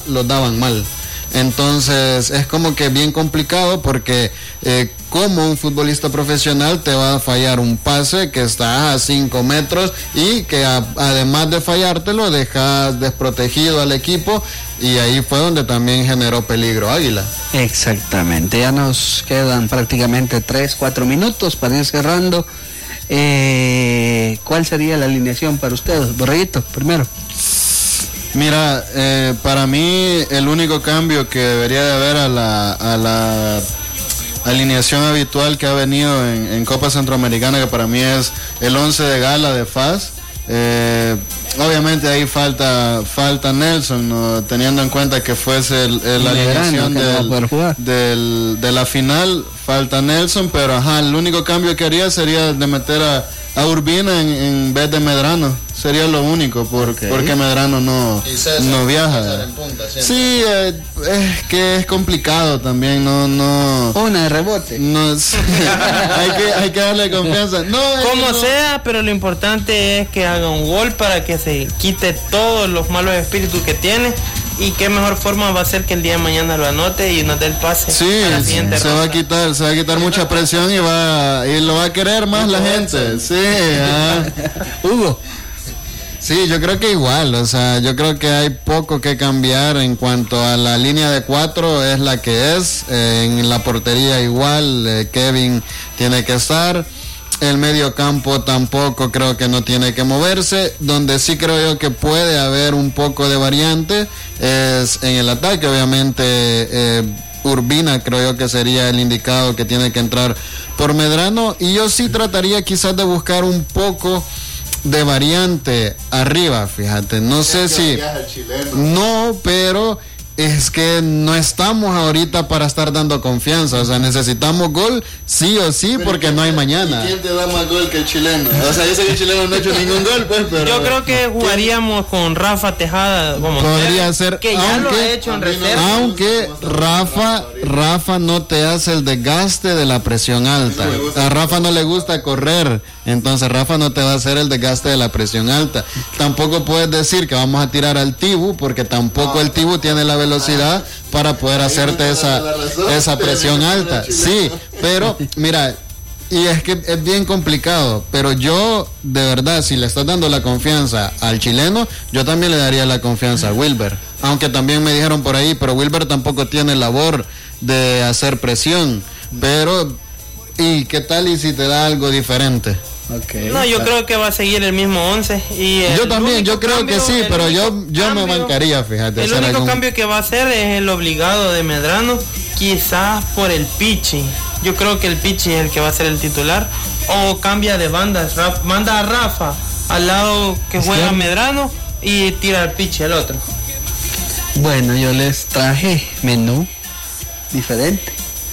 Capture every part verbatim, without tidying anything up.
los daban mal. Entonces es como que bien complicado porque eh, como un futbolista profesional te va a fallar un pase que está a cinco metros y que a, además de fallártelo dejas desprotegido al equipo, y ahí fue donde también generó peligro Águila. Exactamente, ya nos quedan prácticamente tres, cuatro minutos para ir cerrando. Eh, ¿Cuál sería la alineación para ustedes? Borreguito, primero. Mira, eh, para mí el único cambio que debería de haber a la, a la alineación habitual que ha venido en, en Copa Centroamericana, que para mí es el once de gala de F A S. Eh, obviamente ahí falta falta Nelson, ¿no? Teniendo en cuenta que fuese el, el, la alineación del, no del, de la final, falta Nelson, pero ajá, el único cambio que haría sería de meter a, a Urbina en, en vez de Medrano, sería lo único, por, okay. porque Medrano no, César, no viaja. Punta, sí, eh, es que es complicado también, no, no. Una de rebote. No, sí, hay que hay que darle confianza. No, como no. sea, pero lo importante es que haga un gol para que se quite todos los malos espíritus que tiene. Y qué mejor forma va a ser que el día de mañana lo anote y nos dé el pase. Sí, a la siguiente se ronda. va a quitar, se va a quitar mucha presión y va y lo va a querer más la gente. Sí, ah. Hugo. Sí, yo creo que igual, o sea, yo creo que hay poco que cambiar en cuanto a la línea de cuatro, es la que es, eh, en la portería igual, eh, Kevin tiene que estar. El medio campo tampoco creo que no tiene que moverse. Donde sí creo yo que puede haber un poco de variante es en el ataque. Obviamente eh, Urbina creo yo que sería el indicado que tiene que entrar por Medrano. Y yo sí trataría quizás de buscar un poco de variante arriba, fíjate. No sé si... No, pero... es que no estamos ahorita para estar dando confianza, o sea, necesitamos gol sí o sí, porque no hay mañana. ¿Y quién te da más gol que el chileno? O sea, yo sé que el chileno no ha hecho ningún gol, pues, pero... Yo creo que jugaríamos con Rafa Tejada como podría ser, que ya aunque, lo ha hecho en reserva. Aunque Rafa, Rafa no te hace el desgaste de la presión alta. A Rafa no le gusta correr, entonces Rafa no te va a hacer el desgaste de la presión alta. Tampoco puedes decir que vamos a tirar al Tibu, porque tampoco el Tibu tiene la velocidad para poder hacerte esa, esa presión alta. Sí, pero mira, y es que es bien complicado, pero yo de verdad, si le estás dando la confianza al chileno, yo también le daría la confianza a Wilber, aunque también me dijeron por ahí, pero Wilber tampoco tiene labor de hacer presión, pero ¿y qué tal y si te da algo diferente? Okay. No, yo creo que va a seguir el mismo once. Y yo también, yo creo cambio, que sí, pero yo yo cambio, me bancaría, fíjate. El único algún... cambio que va a hacer es el obligado de Medrano, quizás por el Pichi. Yo creo que el Pichi es el que va a ser el titular. O cambia de bandas, manda a Rafa al lado que juega ¿Sí? Medrano y tira al Pichi al otro. Bueno, yo les traje menú diferente.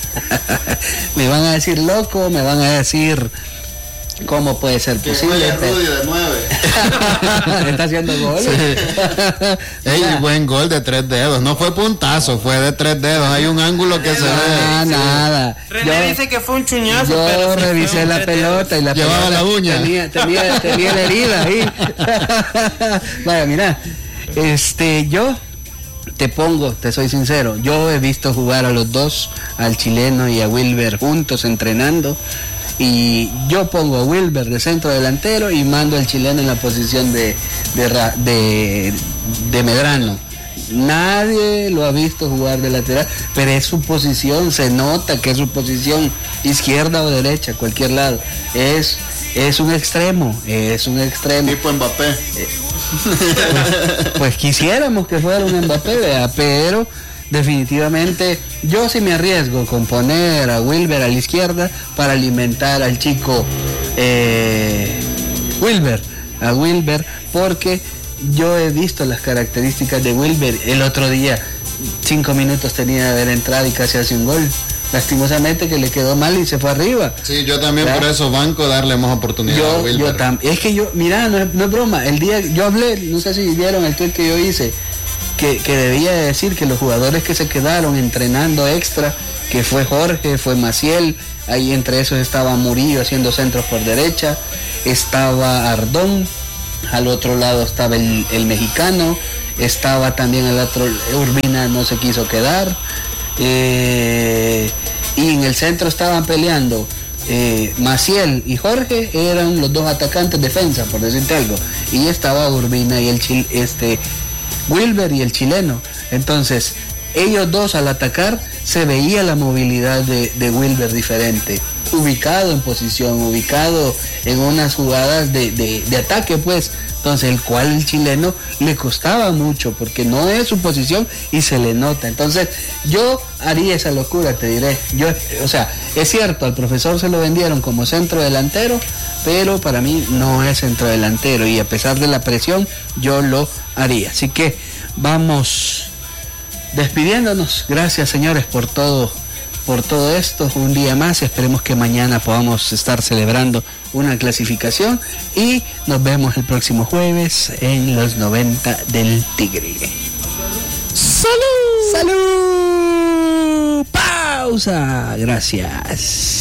Me van a decir loco, me van a decir... ¿Cómo puede ser que posible? Rudy de nueve. Está haciendo gol. Sí. Ey, buen gol de tres dedos. No fue puntazo, fue de tres dedos. Hay un ángulo que se ve. Ah, nada. René yo, dice que fue un chuñazo. Yo pero revisé la pelota y la llevaba pelota la uña. Tenía, tenía, tenía la herida ahí. Vaya, mira. Este, yo te pongo, te soy sincero. Yo he visto jugar a los dos, al chileno y a Wilber juntos entrenando. Y yo pongo a Wilber de centro delantero y mando al chileno en la posición de, de, de, de Medrano. Nadie lo ha visto jugar de lateral, pero es su posición, se nota que es su posición izquierda o derecha, cualquier lado. Es, es un extremo, es un extremo. Tipo Mbappé. Eh, pues, pues quisiéramos que fuera un Mbappé, ¿verdad? Pero... definitivamente yo sí me arriesgo con poner a Wilber a la izquierda para alimentar al chico eh, Wilber, a Wilber, porque yo he visto las características de Wilber. El otro día cinco minutos tenía de haber entrado y casi hace un gol. Lastimosamente que le quedó mal y se fue arriba. Sí, yo también, ¿verdad? Por eso banco darle más oportunidad yo, a Wilber. Yo tam- es que yo, mira, no es, no es broma, el día, yo hablé, no sé si vieron el tweet que yo hice, Que, que debía decir que los jugadores que se quedaron entrenando extra, que fue Jorge, fue Maciel, ahí entre esos estaba Murillo haciendo centros por derecha, estaba Ardón, al otro lado estaba el, el mexicano, estaba también el otro, Urbina no se quiso quedar, eh, y en el centro estaban peleando eh, Maciel y Jorge, eran los dos atacantes defensa, por decirte algo, y estaba Urbina y el chil, este Wilber y el chileno. Entonces ellos dos al atacar se veía la movilidad de, de Wilber diferente, ubicado en posición, ubicado en unas jugadas de, de, de ataque, pues. Entonces, el cual el chileno le costaba mucho porque no es su posición y se le nota. Entonces, yo haría esa locura, te diré. Yo, o sea, es cierto, al profesor se lo vendieron como centro delantero, pero para mí no es centro delantero y a pesar de la presión, yo lo haría. Así que vamos despidiéndonos. Gracias, señores, por todo. por todo esto, un día más. Esperemos que mañana podamos estar celebrando una clasificación y nos vemos el próximo jueves en los noventa del Tigre. ¡Salud! ¡Salud! ¡Pausa! Gracias.